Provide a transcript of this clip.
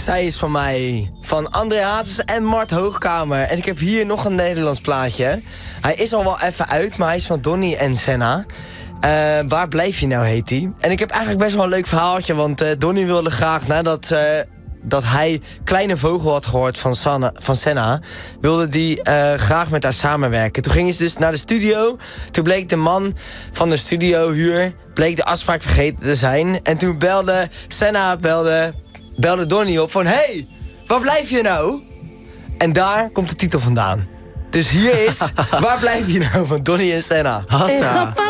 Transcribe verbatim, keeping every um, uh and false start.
Zij is van mij, van André Hazes en Mart Hoogkamer. En ik heb hier nog een Nederlands plaatje. Hij is al wel even uit, maar hij is van Donny en Senna. Uh, waar blijf je nou, heet hij. En ik heb eigenlijk best wel een leuk verhaaltje, want uh, Donny wilde graag nadat... Uh, dat hij Kleine Vogel had gehoord van, Sanna, van Senna... wilde die uh, graag met haar samenwerken. Toen ging ze dus naar de studio. Toen bleek de man van de studiohuur... bleek de afspraak vergeten te zijn. En toen belde Senna belde, belde Donny op van... hey, waar blijf je nou? En daar komt de titel vandaan. Dus hier is Waar blijf je nou van Donny en Senna. Hassa.